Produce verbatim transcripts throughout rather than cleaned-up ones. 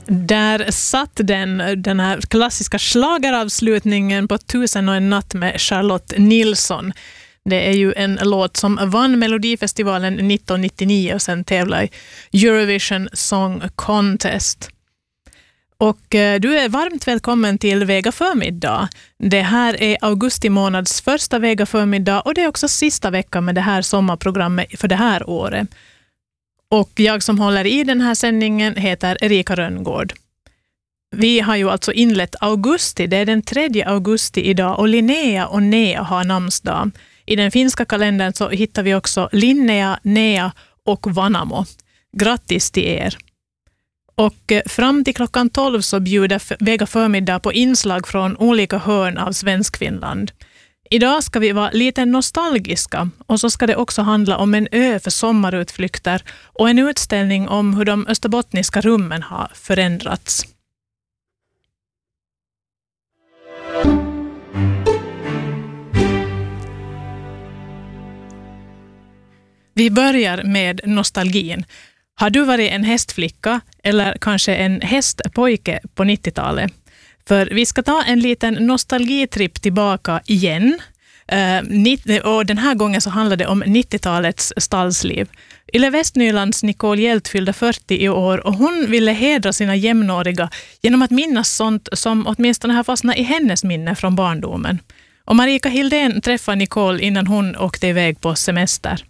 Där satt den, den här klassiska schlageravslutningen på Tusen och en natt med Charlotte Nilsson. Det är ju en låt som vann Melodifestivalen nittonhundranittionio och sen tävlade i Eurovision Song Contest. Och eh, du är varmt välkommen till Vega förmiddag. Det här är augusti månads första Vega förmiddag och det är också sista veckan med det här sommarprogrammet för det här året. Och jag som håller i den här sändningen heter Erika Rönngård. Vi har ju alltså inlett augusti, det är den tredje augusti idag och Linnea och Nea har namnsdag. I den finska kalendern så hittar vi också Linnea, Nea och Vanamo. Grattis till er! Och fram till klockan tolv så bjuder Vega förmiddag på inslag från olika hörn av Svenskfinland. Idag ska vi vara lite nostalgiska och så ska det också handla om en ö för sommarutflykter och en utställning om hur de österbottniska rummen har förändrats. Vi börjar med nostalgin. Har du varit en hästflicka eller kanske en hästpojke på nittiotalet? För vi ska ta en liten nostalgitripp tillbaka igen. Uh, och den här gången så handlar det om nittiotalets stallsliv. Yle Västnylands Nicole Hjelt fyllde fyrtio i år och hon ville hedra sina jämnåriga genom att minnas sånt som åtminstone har fastnat i hennes minne från barndomen. Och Marika Hildén träffade Nicole innan hon åkte iväg på semester.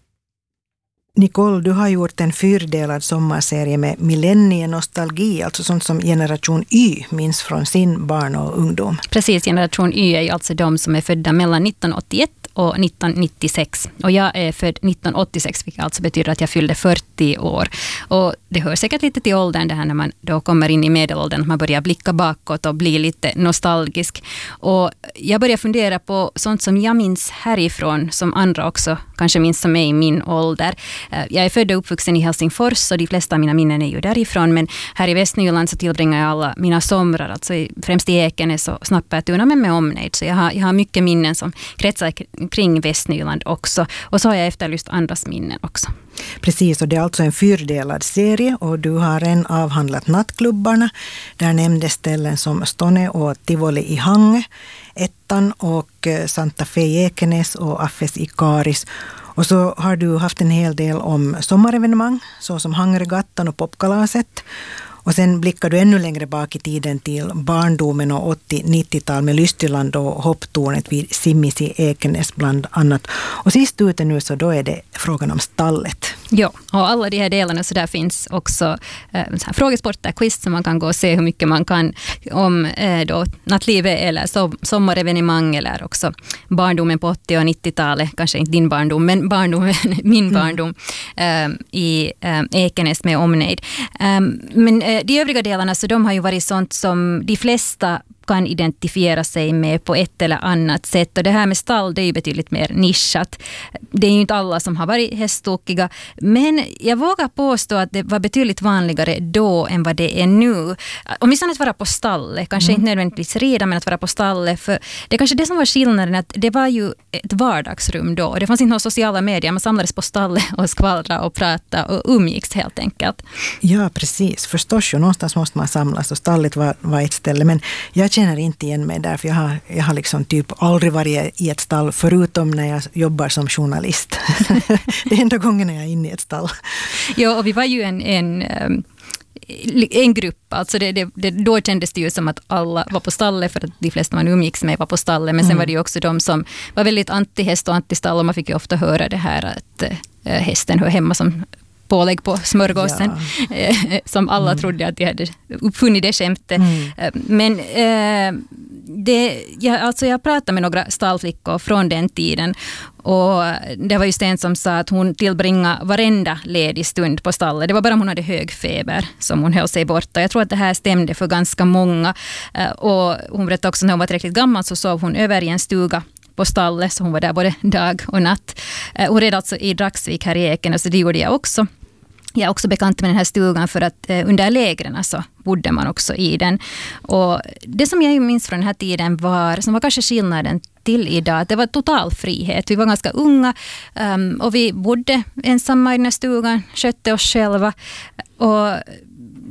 Nicole, du har gjort en fyrdelad sommarserie med millennienostalgi, alltså sånt som generation Y minns från sin barn och ungdom. Precis, generation Y är ju alltså de som är födda mellan nittonhundraåttioett och nittonhundranittiosex. Och jag är född nittonhundraåttiosex, vilket alltså betyder att jag fyllde fyrtio år. Och det hör säkert lite till åldern det här när man då kommer in i medelåldern, att man börjar blicka bakåt och bli lite nostalgisk. Och jag börjar fundera på sånt som jag minns härifrån, som andra också kanske minns som är i min ålder. Jag är född och uppvuxen i Helsingfors och de flesta av mina minnen är ju därifrån, men här i Västnyland så tillbringar jag alla mina somrar, alltså främst i Ekenäs och Snappätuna men med omnejd. Så jag har, jag har mycket minnen som kretsar kring Västnyland också. Och så har jag efterlyst andras minnen också. Precis, och det är alltså en fyrdelad serie och du har en avhandlat nattklubbarna. Där nämndes ställen som Stone och Tivoli i Hangö, Ettan och Santa Fe i Ekenäs och Affes i Karis. Och så har du haft en hel del om sommarevenemang, så som Hangregattan och popkalaset. Och sen blickar du ännu längre bak i tiden till barndomen och åttio-nittiotal med Lystyland och hopptornet vid Simmis i Ekenäs bland annat. Och sist ute nu så då är det frågan om stallet. Ja, och alla de här delarna så där finns också eh, så här frågesporter, quiz som man kan gå och se hur mycket man kan om eh, då nattlivet eller so- sommarevenemang eller också barndomen på åttio- och nittiotalet, kanske inte din barndom men barndomen, min barndom mm. eh, i eh, Ekenäs med omnejd. Eh, men eh, de övriga delarna så de har ju varit sånt som de flesta kan identifiera sig med på ett eller annat sätt. Och det här med stall, det är ju betydligt mer nischat. Det är ju inte alla som har varit hästtokiga, men jag vågar påstå att det var betydligt vanligare då än vad det är nu. Om vi sa att vara på stallet, kanske mm. inte nödvändigtvis rida, men att vara på stallet, för det är kanske det som var skillnaden, att det var ju ett vardagsrum då. Och det fanns inte några sociala medier, man samlades på stallet och skvallra och prata och umgicks helt enkelt. Ja, precis. Förstås ju, någonstans måste man samlas och stallet var, var ett ställe, men jag känner inte igen mig där, för jag har, jag har liksom typ aldrig varit i ett stall förutom när jag jobbar som journalist. Det är enda gången jag är inne i ett stall. Ja, och vi var ju en, en, en grupp, alltså det, det, det, då kändes det ju som att alla var på stallet, för att de flesta man umgicks med var på stallet, men sen mm. var det ju också de som var väldigt anti-häst och anti-stall, och man fick ju ofta höra det här att äh, hästen hör hemma som pålägg på smörgåsen, ja. som alla mm. trodde att de hade uppfunnit det skämtet. Mm. Men eh, det, jag, alltså jag pratade med några stallflickor från den tiden, och det var just en som sa att hon tillbringade varenda ledig stund på stallet. Det var bara om hon hade hög feber som hon höll sig borta. Jag tror att det här stämde för ganska många. Och hon berättade också att när hon var tillräckligt gammal så sov hon över i en stuga på stallet, så hon var där både dag och natt. Hon red alltså i Dragsvik här i Eken, och så det gjorde jag också. Jag är också bekant med den här stugan för att eh, under lägren så bodde man också i den. Och det som jag minns från den här tiden var, som var kanske skillnaden till idag, det var total frihet. Vi var ganska unga um, och vi bodde ensamma i den här stugan, skötte oss själva. Och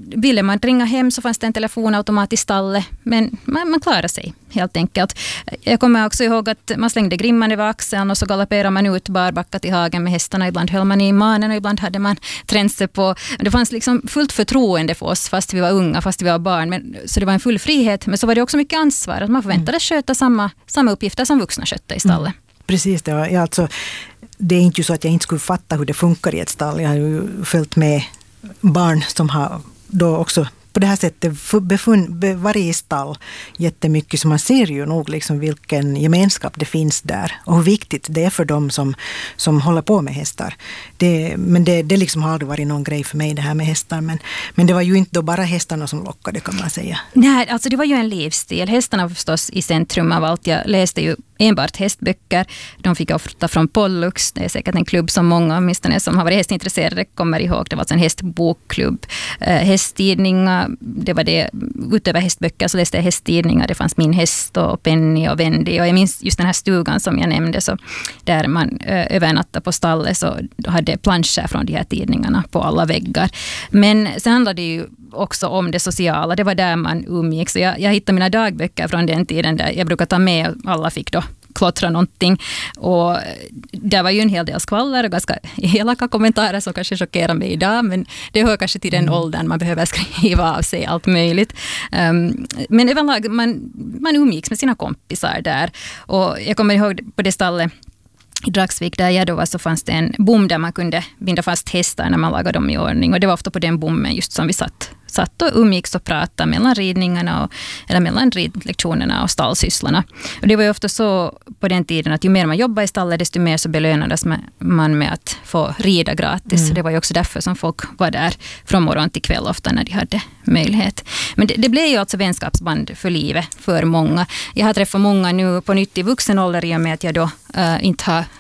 ville man ringa hem så fanns det en telefonautomat i stallet, men man, man klarade sig helt enkelt. Jag kommer också ihåg att man slängde grimman över axeln och så galopperade man ut barbackat i hagen med hästarna. Ibland höll man i manen och ibland hade man tränser på. Det fanns liksom fullt förtroende för oss fast vi var unga, fast vi var barn. Men, så det var en full frihet, men så var det också mycket ansvar att man förväntades mm. sköta samma, samma uppgifter som vuxna skötte i stallet. Mm. Precis, det, var, ja, alltså, det är inte så att jag inte skulle fatta hur det funkar i ett stall. Jag har ju följt med barn som har då också på det här sättet befunn, varit i stall jättemycket, så man ser ju nog liksom vilken gemenskap det finns där och hur viktigt det är för dem som, som håller på med hästar. Det, men det, det liksom har aldrig varit någon grej för mig det här med hästar, men, men det var ju inte då bara hästarna som lockade, kan man säga. Nej, alltså det var ju en livsstil. Hästarna var förstås i centrum av allt. Jag läste ju enbart hästböcker. De fick ofta från Pollux. Det är säkert en klubb som många, åtminstone som har varit hästintresserade, kommer ihåg. Det var alltså en hästbokklubb. Eh, hästtidningar, det var det. Utöver hästböcker så läste jag hästtidningar. Det fanns Min häst och Penny och Wendy. Och jag minns just den här stugan som jag nämnde, så där man eh, övernattade på stallet, så hade planscher från de här tidningarna på alla väggar. Men sen handlade det ju också om det sociala. Det var där man umgick. Så jag, jag hittade mina dagböcker från den tiden där jag brukar ta med, alla fick då klottra någonting. Och det var ju en hel del skvaller och ganska elaka kommentarer som kanske chockerar mig idag, men det hör kanske till den mm. åldern man behöver skriva av sig allt möjligt. Um, men överlag, man, man umgicks med sina kompisar där. Och jag kommer ihåg på det stallet i Dragsvik där jag då var, så fanns det en bom där man kunde binda fast hästar när man lagade dem i ordning. Och det var ofta på den bommen just som vi satt, satt och umgicks och pratade mellan ridningarna och, eller mellan ridlektionerna och stallsysslorna. Och det var ju ofta så på den tiden att ju mer man jobbade i stallet, desto mer så belönades man med att få rida gratis. Mm. Det var ju också därför som folk var där från morgon till kväll ofta när de hade möjlighet. Men det, det blev ju alltså vänskapsband för livet för många. Jag har träffat många nu på nytt i vuxen ålder i och med att jag då äh, inte har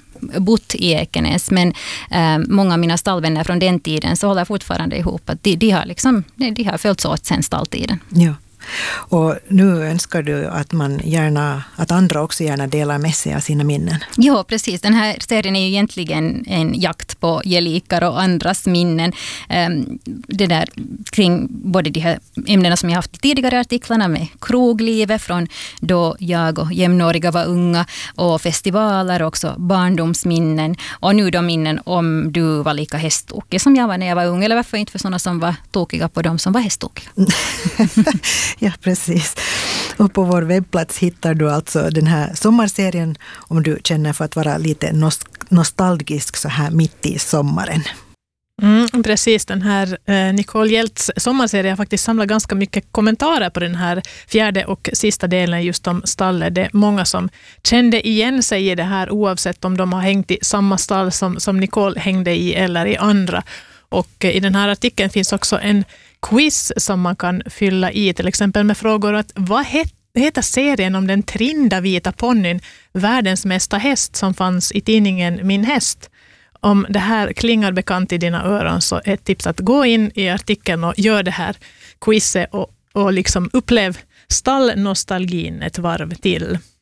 bott i Ekenäs, men äh, många av mina stallvänner från den tiden så håller fortfarande ihop. Att de, de har liksom, de har följts åt sen stalltiden. Ja. Och nu önskar du att man gärna, att andra också gärna delar med sig av sina minnen. Ja, precis. Den här serien är ju egentligen en jakt på gelikar och andras minnen. Det där kring både de här ämnena som jag haft i tidigare artiklarna med kroglivet från då jag och jämnåriga var unga, och festivaler och också barndomsminnen. Och nu då minnen om du var lika hästtokig som jag var när jag var ung, eller varför inte för sådana som var tokiga på dem som var hästtokiga. Ja, precis. Och på vår webbplats hittar du alltså den här sommarserien om du känner för att vara lite nost- nostalgisk så här mitt i sommaren. Mm, precis, den här eh, Nicole Hjelts sommarserie har faktiskt samlat ganska mycket kommentarer på den här fjärde och sista delen just om stallet. Det är många som kände igen sig i det här oavsett om de har hängt i samma stall som, som Nicole hängde i eller i andra. Och eh, i den här artikeln finns också en quiz som man kan fylla i, till exempel med frågor att vad het, heter serien om den trinda vita ponnyn, världens mesta häst, som fanns i tidningen Min häst. Om det här klingar bekant i dina öron så är ett tips att gå in i artikeln och gör det här quizet och, och liksom upplev stallnostalgin ett varv till.